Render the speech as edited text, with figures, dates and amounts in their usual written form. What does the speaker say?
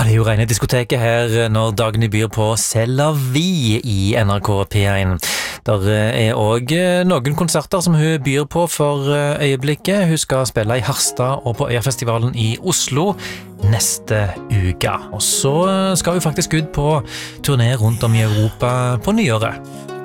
det er jo rene diskoteket her når Dagny byr på C'est la vie i NRK P1. Der er også noen konserter som hun byr på for øyeblikket. Hun skal spille i Harstad og på Øyafestivalen i Oslo neste uke. Og så skal hun faktisk ut på turné rundt om i Europa på nyåret.